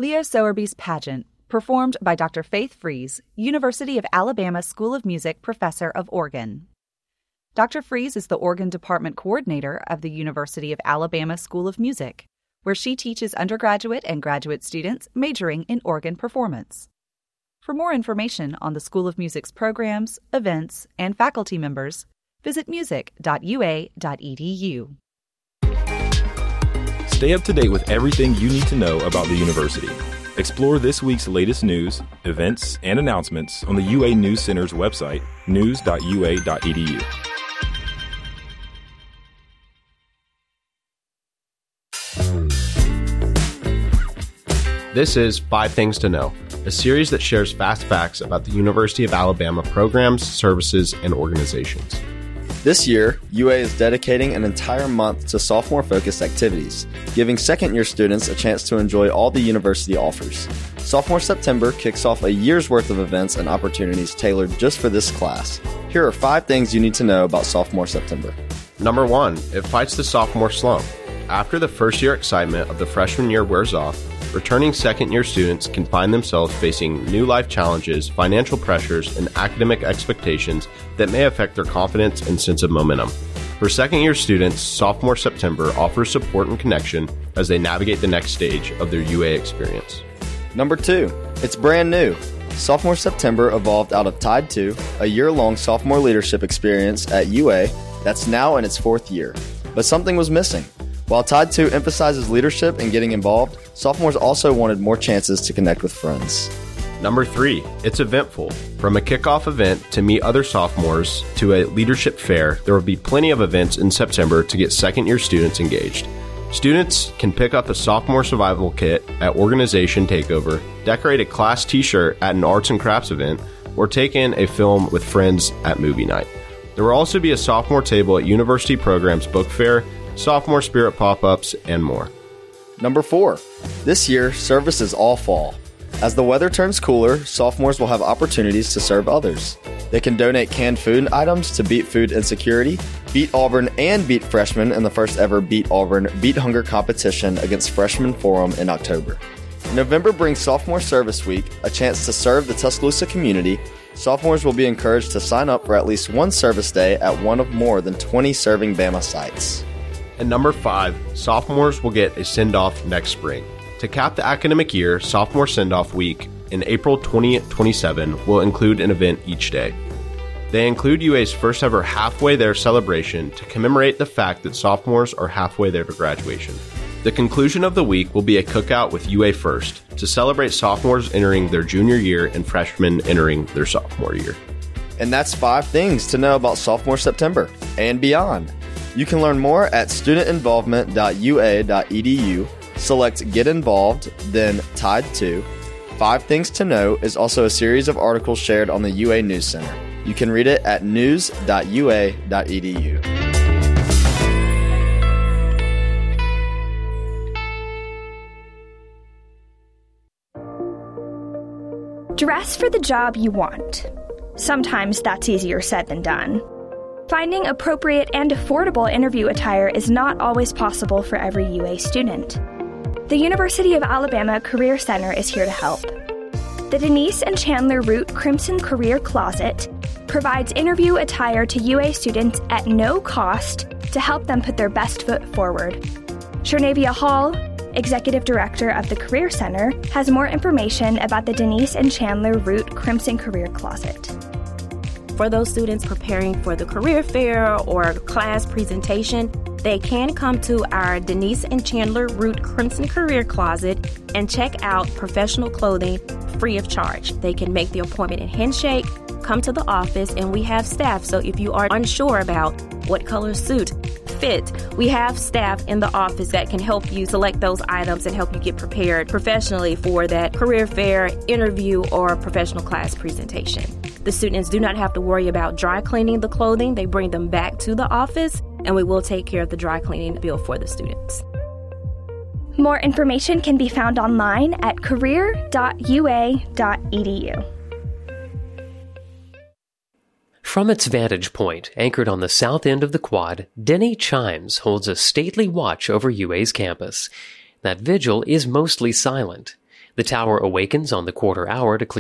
Leo Sowerby's Pageant, performed by Dr. Faith Fries, University of Alabama School of Music Professor of Organ. Dr. Fries is the Organ Department Coordinator of the University of Alabama School of Music, where she teaches undergraduate and graduate students majoring in organ performance. For more information on the School of Music's programs, events, and faculty members, visit music.ua.edu. Stay up to date with everything you need to know about the university. Explore this week's latest news, events, and announcements on the UA News Center's website, news.ua.edu. This is 5 Things to Know, a series that shares fast facts about the University of Alabama programs, services, and organizations. This year, UA is dedicating an entire month to sophomore-focused activities, giving second-year students a chance to enjoy all the university offers. Sophomore September kicks off a year's worth of events and opportunities tailored just for this class. Here are 5 things you need to know about Sophomore September. Number 1, it fights the sophomore slump. After the first-year excitement of the freshman year wears off, returning second-year students can find themselves facing new life challenges, financial pressures, and academic expectations that may affect their confidence and sense of momentum. For second-year students, Sophomore September offers support and connection as they navigate the next stage of their UA experience. Number 2, it's brand new. Sophomore September evolved out of Tide 2, a year-long sophomore leadership experience at UA that's now in its 4th year. But something was missing. While Tide 2 emphasizes leadership and getting involved, sophomores also wanted more chances to connect with friends. Number 3, it's eventful. From a kickoff event to meet other sophomores to a leadership fair, there will be plenty of events in September to get second-year students engaged. Students can pick up a sophomore survival kit at Organization Takeover, decorate a class t-shirt at an arts and crafts event, or take in a film with friends at movie night. There will also be a sophomore table at University Programs Book Fair, sophomore spirit pop-ups, and more. Number 4, this year, service is all fall. As the weather turns cooler, sophomores will have opportunities to serve others. They can donate canned food items to beat food insecurity, beat Auburn, and beat freshmen in the first ever Beat Auburn Beat Hunger competition against Freshman Forum in October. November brings Sophomore Service Week, a chance to serve the Tuscaloosa community. Sophomores will be encouraged to sign up for at least one service day at one of more than 20 serving Bama sites. And number 5, sophomores will get a send-off next spring. To cap the academic year, Sophomore Send-Off Week in April 2027 will include an event each day. They include UA's first ever Halfway There celebration to commemorate the fact that sophomores are halfway there to graduation. The conclusion of the week will be a cookout with UA First to celebrate sophomores entering their junior year and freshmen entering their sophomore year. And that's 5 things to know about Sophomore September and beyond. You can learn more at studentinvolvement.ua.edu. Select Get Involved, then Tide 2. 5 Things to Know is also a series of articles shared on the UA News Center. You can read it at news.ua.edu. Dress for the job you want. Sometimes that's easier said than done. Finding appropriate and affordable interview attire is not always possible for every UA student. The University of Alabama Career Center is here to help. The Denise and Chandler Root Crimson Career Closet provides interview attire to UA students at no cost to help them put their best foot forward. Sharnavia Hall, Executive Director of the Career Center, has more information about the Denise and Chandler Root Crimson Career Closet. For those students preparing for the career fair or class presentation, they can come to our Denise and Chandler Root Crimson Career Closet and check out professional clothing free of charge. They can make the appointment in Handshake, come to the office, and we have staff. So if you are unsure about what color suit fit, we have staff in the office that can help you select those items and help you get prepared professionally for that career fair, interview, or professional class presentation. The students do not have to worry about dry cleaning the clothing. They bring them back to the office, and we will take care of the dry cleaning bill for the students. More information can be found online at career.ua.edu. From its vantage point, anchored on the south end of the quad, Denny Chimes holds a stately watch over UA's campus. That vigil is mostly silent. The tower awakens on the quarter hour to clear